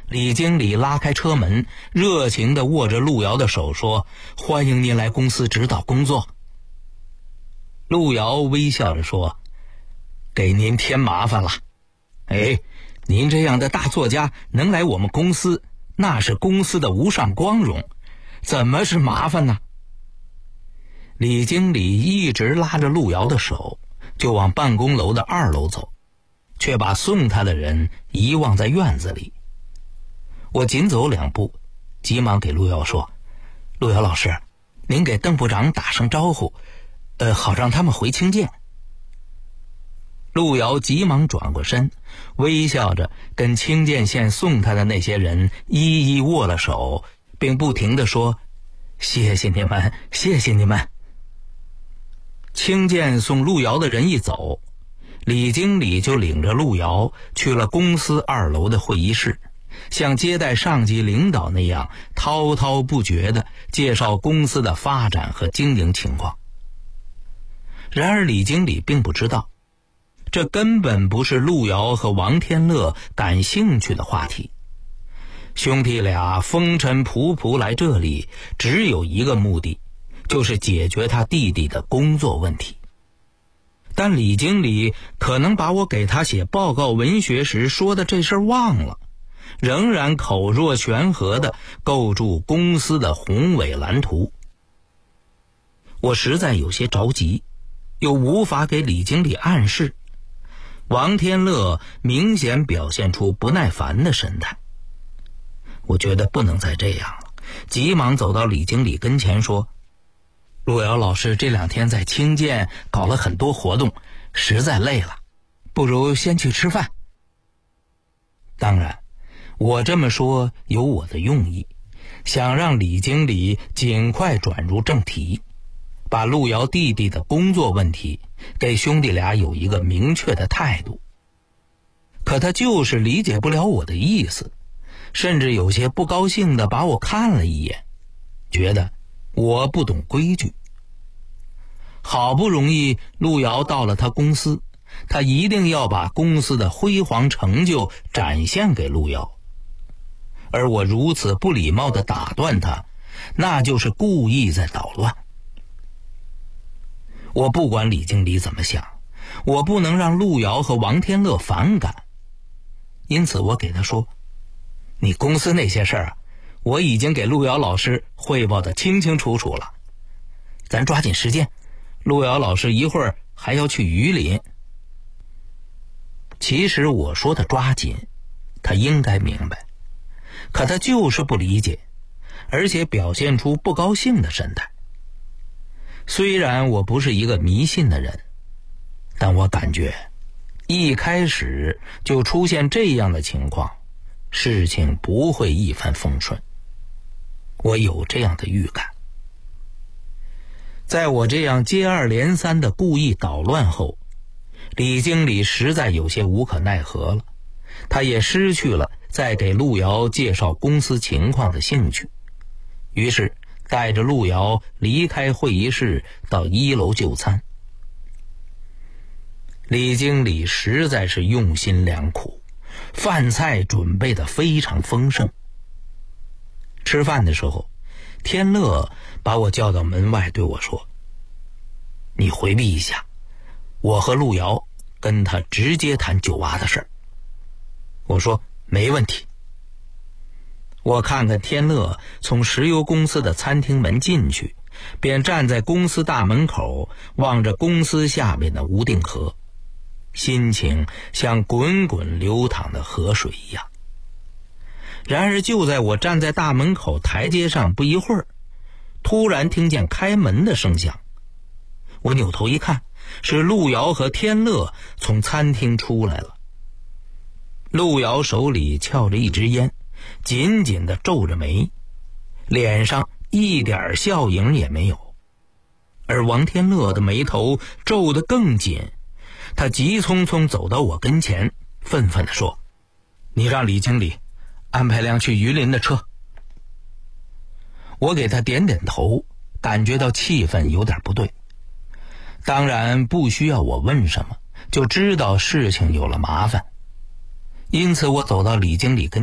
李经理拉开车门，热情地握着陆遥的手说：“欢迎您来公司指导工作。”陆遥微笑着说：“给您添麻烦了。哎，您这样的大作家能来我们公司，那是公司的无上光荣，怎么是麻烦呢？”李经理一直拉着陆遥的手，就往办公楼的2楼走，却把送他的人遗忘在院子里。我紧走2步，急忙给陆遥说：“陆遥老师，您给邓部长打声招呼，好让他们回清涧。”陆遥急忙转过身，微笑着跟清涧县送他的那些人一一握了手，并不停地说：“谢谢你们，谢谢你们。”清涧送陆遥的人一走，李经理就领着陆遥去了公司2楼的会议室，像接待上级领导那样滔滔不绝地介绍公司的发展和经营情况。然而李经理并不知道，这根本不是陆遥和王天乐感兴趣的话题。兄弟俩风尘仆仆来这里，只有一个目的，就是解决他弟弟的工作问题。但李经理可能把我给他写报告文学时说的这事忘了，仍然口若悬河地构筑公司的宏伟蓝图。我实在有些着急，又无法给李经理暗示。王天乐明显表现出不耐烦的神态。我觉得不能再这样了，急忙走到李经理跟前说：“陆遥老师这2天在清涧搞了很多活动，实在累了，不如先去吃饭。”当然，我这么说有我的用意，想让李经理尽快转入正题，把陆遥弟弟的工作问题给兄弟俩有一个明确的态度。可他就是理解不了我的意思，甚至有些不高兴地把我看了一眼，觉得我不懂规矩。好不容易陆遥到了他公司，他一定要把公司的辉煌成就展现给陆遥，而我如此不礼貌地打断他，那就是故意在捣乱。我不管李经理怎么想，我不能让陆遥和王天乐反感，因此我给他说：“你公司那些事儿啊，我已经给陆遥老师汇报得清清楚楚了，咱抓紧时间，陆遥老师一会儿还要去榆林。”其实我说的抓紧，他应该明白，可他就是不理解，而且表现出不高兴的神态。虽然我不是一个迷信的人，但我感觉一开始就出现这样的情况，事情不会一帆风顺。我有这样的预感。在我这样接二连三的故意捣乱后，李经理实在有些无可奈何了，他也失去了再给陆遥介绍公司情况的兴趣，于是带着陆遥离开会议室到1楼就餐。李经理实在是用心良苦，饭菜准备得非常丰盛。吃饭的时候，天乐把我叫到门外对我说：“你回避一下，我和陆遥跟他直接谈酒娃的事儿。”我说：“没问题。”我看看天乐从石油公司的餐厅门进去，便站在公司大门口望着公司下面的无定河，心情像滚滚流淌的河水一样。然而就在我站在大门口台阶上不一会儿，突然听见开门的声响。我扭头一看，是陆遥和天乐从餐厅出来了。陆遥手里翘着一支烟，紧紧地皱着眉，脸上一点笑影也没有。而王天乐的眉头皱得更紧，他急匆匆走到我跟前，愤愤地说：“你让李经理安排辆去榆林的车。”我给他点点头，感觉到气氛有点不对。当然不需要我问什么，就知道事情有了麻烦。因此我走到李经理跟